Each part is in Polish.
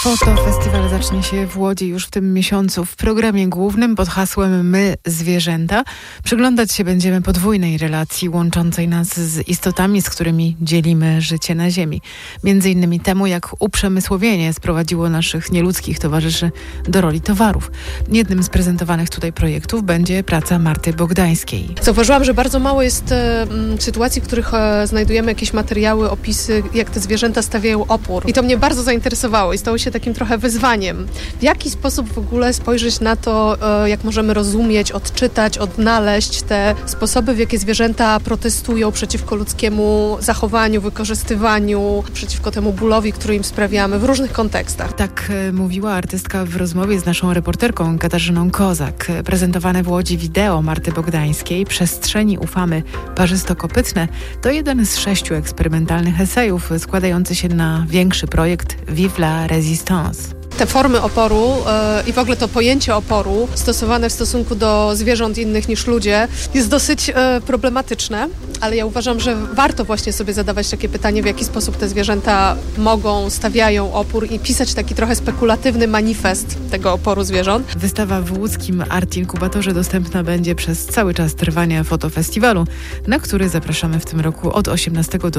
Fotofestiwal zacznie się w Łodzi już w tym miesiącu. W programie głównym pod hasłem My, zwierzęta przyglądać się będziemy podwójnej relacji łączącej nas z istotami, z którymi dzielimy życie na ziemi. Między innymi temu, jak uprzemysłowienie sprowadziło naszych nieludzkich towarzyszy do roli towarów. Jednym z prezentowanych tutaj projektów będzie praca Marty Bogdańskiej. Zauważyłam, że bardzo mało jest sytuacji, w których znajdujemy jakieś materiały, opisy, jak te zwierzęta stawiają opór. I to mnie bardzo zainteresowało i stało się takim trochę wyzwaniem. W jaki sposób w ogóle spojrzeć na to, jak możemy rozumieć, odczytać, odnaleźć te sposoby, w jakie zwierzęta protestują przeciwko ludzkiemu zachowaniu, wykorzystywaniu, przeciwko temu bólowi, który im sprawiamy w różnych kontekstach. Tak mówiła artystka w rozmowie z naszą reporterką Katarzyną Kozak. Prezentowane w Łodzi wideo Marty Bogdańskiej Przestrzeni ufamy parzysto-kopytne to jeden z 6 eksperymentalnych esejów składający się na większy projekt Vive la Résistance. Te formy oporu i w ogóle to pojęcie oporu stosowane w stosunku do zwierząt innych niż ludzie jest dosyć problematyczne, ale ja uważam, że warto właśnie sobie zadawać takie pytanie, w jaki sposób te zwierzęta stawiają opór i pisać taki trochę spekulatywny manifest tego oporu zwierząt. Wystawa w łódzkim Art Inkubatorze dostępna będzie przez cały czas trwania fotofestiwalu, na który zapraszamy w tym roku od 18 do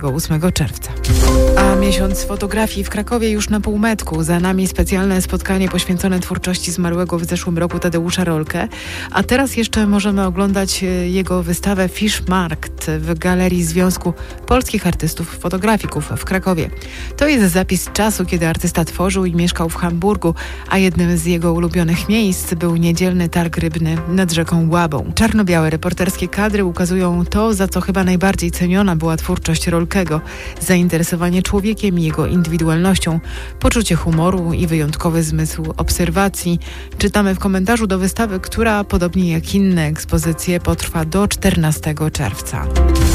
28 czerwca. A miesiąc fotografii w Krakowie już na półmetku. Za nami specjalne spotkanie poświęcone twórczości zmarłego w zeszłym roku Tadeusza Rolke, a teraz jeszcze możemy oglądać jego wystawę Fischmarkt w Galerii Związku Polskich Artystów Fotografików w Krakowie. To jest zapis czasu, kiedy artysta tworzył i mieszkał w Hamburgu, a jednym z jego ulubionych miejsc był niedzielny targ rybny nad rzeką Łabą. Czarno-białe reporterskie kadry ukazują to, za co chyba najbardziej ceniona była twórczość Rolkego. Zainteresowanie człowiekiem i jego indywidualnością, poczucie humoru i wyjątkowy zmysł obserwacji. Czytamy w komentarzu do wystawy, która, podobnie jak inne ekspozycje, potrwa do 14 czerwca.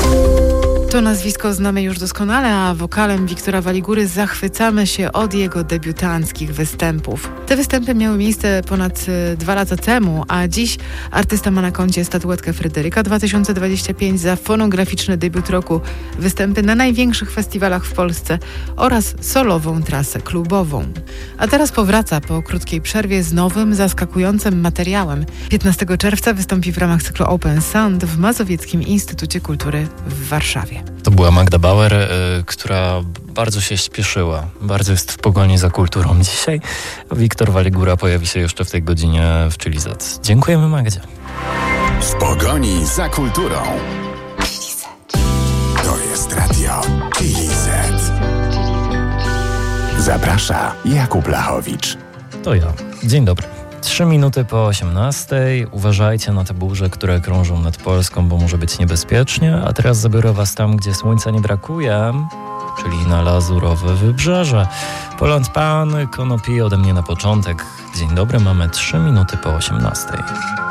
To nazwisko znamy już doskonale, a wokalem Wiktora Waligury zachwycamy się od jego debiutanckich występów. Te występy miały miejsce ponad 2 lata temu, a dziś artysta ma na koncie statuetkę Fryderyka 2025 za fonograficzny debiut roku, występy na największych festiwalach w Polsce oraz solową trasę klubową. A teraz powraca po krótkiej przerwie z nowym, zaskakującym materiałem. 15 czerwca wystąpi w ramach cyklu Open Sound w Mazowieckim Instytucie Kultury w Warszawie. To była Magda Bauer, która bardzo się śpieszyła, bardzo jest w pogoni za kulturą dzisiaj. Wiktor Waligura pojawi się jeszcze w tej godzinie w Chili Z. Dziękujemy Magdzie. W pogoni za kulturą. To jest radio Chili Z. Zaprasza Jakub Lachowicz. To ja. Dzień dobry. 3 minuty po 18. Uważajcie na te burze, które krążą nad Polską, bo może być niebezpiecznie. A teraz zabiorę was tam, gdzie słońca nie brakuje, czyli na lazurowe wybrzeże. Poland Pan, Konopi ode mnie na początek. Dzień dobry, mamy 3 minuty po 18.